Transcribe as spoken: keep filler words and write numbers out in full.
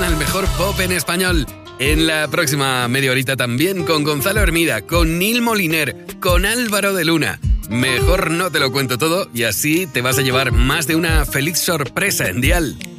el mejor pop en español. En la próxima media horita también con Gonzalo Hermida, con Nil Moliner, con Álvaro de Luna. Mejor no te lo cuento todo y así te vas a llevar más de una feliz sorpresa en Dial.